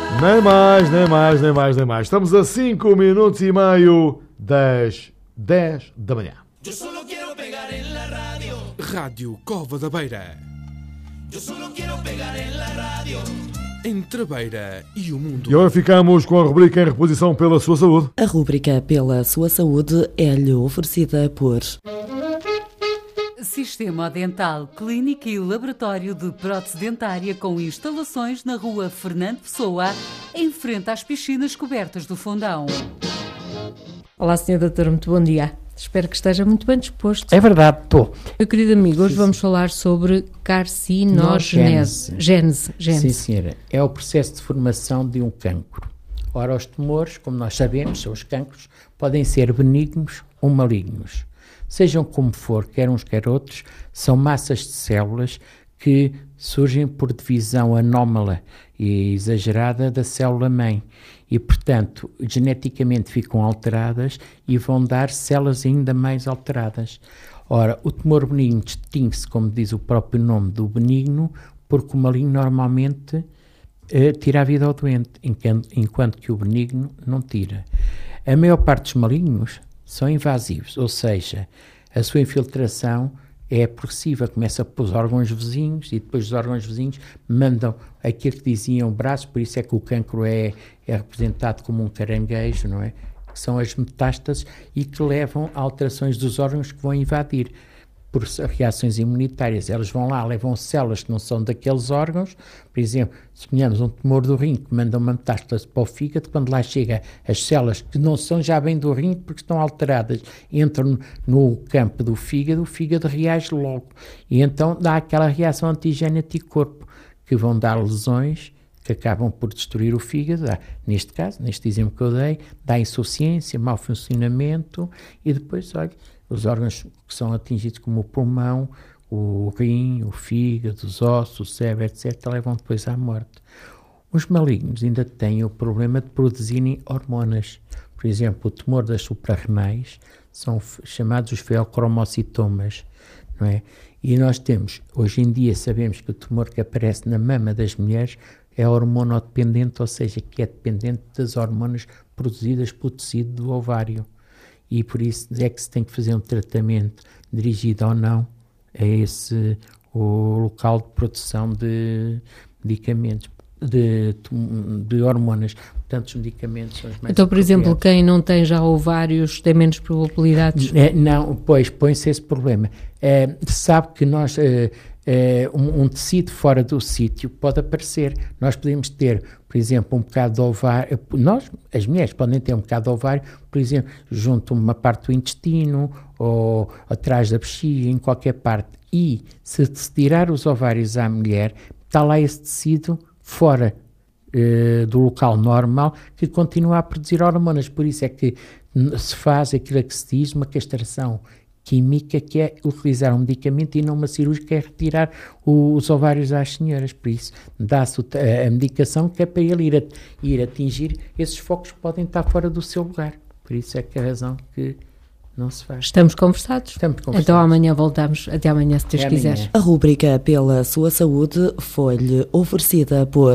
Nem mais. Estamos a 5 minutos e meio das 10 da manhã. Eu só quero pegar em la rádio. Rádio Cova da Beira. Eu só quero pegar em la rádio. Entre a Beira e o mundo. E agora ficamos com a rubrica em reposição pela sua saúde. A rubrica pela sua saúde é-lhe oferecida por... Sistema Dental, clínica e laboratório de prótese dentária com instalações na rua Fernando Pessoa, em frente às piscinas cobertas do Fundão. Olá, Sr. Doutor, muito bom dia. Espero que esteja muito bem disposto. É verdade, estou. Meu querido amigo, hoje vamos falar sobre carcinogênese. Gênese. Sim, senhora. É o processo de formação de um cancro. Ora, os tumores, como nós sabemos, são os cancros, podem ser benignos ou malignos. Sejam como for, quer uns quer outros, são massas de células que surgem por divisão anómala e exagerada da célula-mãe e, portanto, geneticamente ficam alteradas e vão dar células ainda mais alteradas. Ora, o tumor benigno distingue-se, como diz o próprio nome, do benigno, porque o maligno normalmente tira a vida ao doente, enquanto que o benigno não tira. A maior parte dos malignos são invasivos, ou seja, a sua infiltração é progressiva, começa pelos órgãos vizinhos e depois os órgãos vizinhos mandam aquilo que diziam braços, por isso é que o cancro é representado como um caranguejo, não é? Que são as metástases e que levam a alterações dos órgãos que vão invadir por reações imunitárias. Elas vão lá, levam células que não são daqueles órgãos, por exemplo, suponhamos um tumor do rim que manda uma metástase para o fígado, quando lá chega as células que não são já bem do rim porque estão alteradas, entram no campo do fígado, o fígado reage logo e então dá aquela reação antigênio-anticorpo que vão dar lesões que acabam por destruir o fígado, neste caso, neste exemplo que eu dei, dá insuficiência, mau funcionamento e depois, olha, os órgãos que são atingidos como o pulmão, o rim, o fígado, os ossos, o cérebro, etc., levam depois à morte. Os malignos ainda têm o problema de produzirem hormonas. Por exemplo, o tumor das suprarrenais são chamados os feocromocitomas, não é? E nós temos, hoje em dia, sabemos que o tumor que aparece na mama das mulheres é hormonodependente, ou seja, que é dependente das hormonas produzidas pelo tecido do ovário. E por isso é que se tem que fazer um tratamento dirigido ou não a o local de produção de medicamentos, de hormonas. Portanto, os medicamentos são os mais Então, por exemplo, quem não tem já ovários tem menos probabilidades? Não, pois, põe-se esse problema. Sabe que nós... um tecido fora do sítio pode aparecer. Nós podemos ter, por exemplo, um bocado de ovário. As mulheres podem ter um bocado de ovário, por exemplo, junto a uma parte do intestino ou atrás da bexiga, em qualquer parte. E se tirar os ovários à mulher, está lá esse tecido fora do local normal que continua a produzir hormonas. Por isso é que se faz aquilo que se diz uma castração química, que é utilizar um medicamento e não uma cirúrgica, que é retirar os ovários às senhoras. Por isso, dá-se a medicação que é para ele ir atingir esses focos que podem estar fora do seu lugar. Por isso é que é a razão que não se faz. Estamos conversados? Então amanhã voltamos. Até amanhã, se Deus quiser. A rubrica pela sua saúde foi-lhe oferecida por...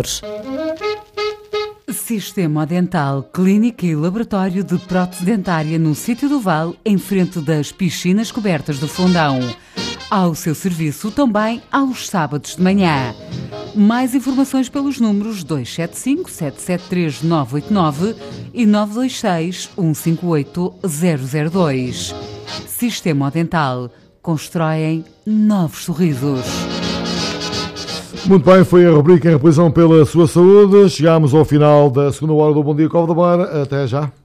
Sistema Dental, clínica e laboratório de prótese dentária no Sítio do Val, em frente das piscinas cobertas do Fundão. Ao seu serviço também aos sábados de manhã. Mais informações pelos números 275 773 989 e 926 158 002. Sistema Dental. Constroem novos sorrisos. Muito bem, foi a rubrica em reposição pela sua saúde. Chegámos ao final da segunda hora do Bom Dia Cova da Beira. Até já.